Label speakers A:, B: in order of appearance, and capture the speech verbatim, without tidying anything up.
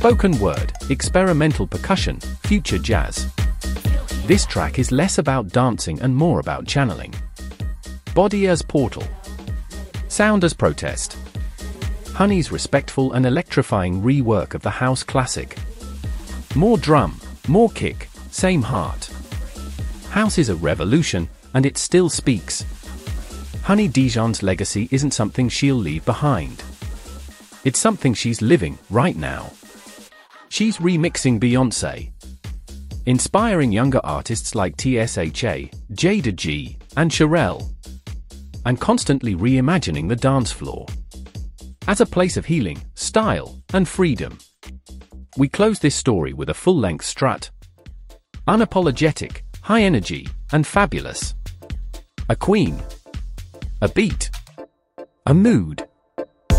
A: Spoken word, experimental percussion, future jazz. This track is less about dancing and more about channeling. Body as portal. Sound as protest. Honey's respectful and electrifying rework of the house classic. More drum, more kick, same heart. House is a revolution, and it still speaks. Honey Dijon's legacy isn't something she'll leave behind. It's something she's living right now. She's remixing Beyoncé, inspiring younger artists like T S H A, Jada G, and Cherrelle, and constantly reimagining the dance floor as a place of healing, style, and freedom. We close this story with a full-length strut. Unapologetic, high energy, and fabulous. A queen. A beat. A mood.